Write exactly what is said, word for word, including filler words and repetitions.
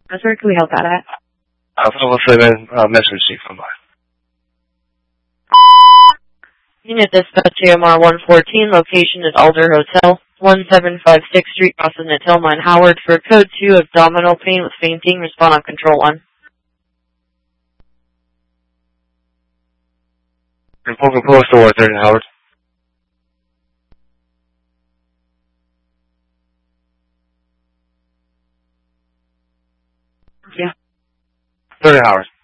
That's where can we help out at? Alpha Level seven, uh, message received from mine. Unit Dispatch A M R one fourteen, location is Alder Hotel, one seven five six Street, Rossendale Tillmine, Howard, for code two, abdominal pain with fainting, respond on control one. Report proposed to one thirty, Howard. Yeah. thirty, Howard.